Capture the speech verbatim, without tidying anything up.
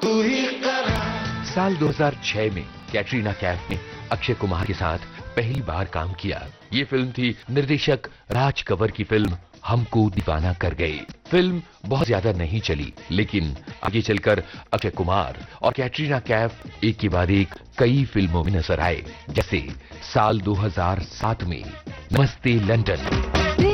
साल दो हज़ार छह में कैटरीना कैफ ने अक्षय कुमार के साथ पहली बार काम किया। ये फिल्म थी निर्देशक राज कंवर की फिल्म हमको दीवाना कर गए। फिल्म बहुत ज्यादा नहीं चली, लेकिन आगे चलकर अक्षय कुमार और कैटरीना कैफ एक के बाद एक कई फिल्मों में नजर आए, जैसे साल दो हज़ार सात में नमस्ते लंदन।